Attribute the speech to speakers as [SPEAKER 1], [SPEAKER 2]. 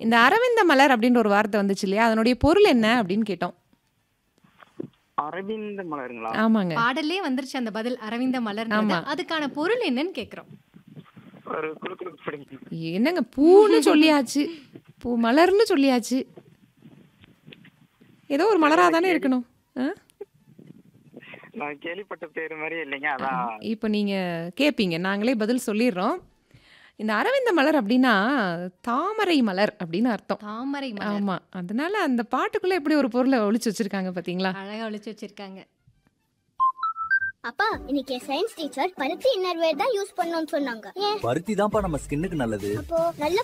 [SPEAKER 1] இந்த அரவிந்த மலர் அப்படின்ற ஒரு வார்த்தை வந்துச்சு இல்லையா? அதனுடைய பொருள் என்ன அப்படின்னு கேட்டோம்.
[SPEAKER 2] அரவிந்த மலருங்களா?
[SPEAKER 1] ஆமாங்க.
[SPEAKER 3] பாடல்லே வந்துருச்சு அந்த பதில் அரவிந்த மலர்ன்றது.
[SPEAKER 1] ஆமா.
[SPEAKER 3] அதுக்கான பொருள் என்னன்னு கேக்குறோம்.
[SPEAKER 2] ஒரு குழு பிடிக்கும்.
[SPEAKER 1] என்னங்க பூன்னு சொல்லியாச்சு. பூ மலர்னு சொல்லியாச்சு. ஏதோ ஒரு மலரா தானே இருக்கணும்.
[SPEAKER 2] நான் கேள்விப்பட்ட பேரு மாதிரி இல்லைங்க, அதான்.
[SPEAKER 1] இப்போ நீங்க கேட்பீங்க, நாங்களே பதில் சொல்லிடுறோம். இந்த அரவிந்த மலர் அப்படின்னா தாமரை மலர் அப்படின்னு அர்த்தம்.
[SPEAKER 3] தாமரை மலர்.
[SPEAKER 1] ஆமா. அதனால அந்த பாட்டுக்குள்ள எப்படி ஒரு பொருளை ஒளிச்சு வச்சிருக்காங்க பாத்தீங்களா?
[SPEAKER 3] அழகா ஒளிச்சு வச்சிருக்காங்க.
[SPEAKER 4] அப்பா, இன்னைக்கு சயின்ஸ் டீச்சர் பருத்தி இன்னர்வேர் தான் யூஸ் பண்ணணும்னு சொன்னாங்க. ஏன்?
[SPEAKER 5] பருத்தி தான்ப்பா நம்ம ஸ்கின்னுக்கு நல்லது.
[SPEAKER 4] அப்போ நல்ல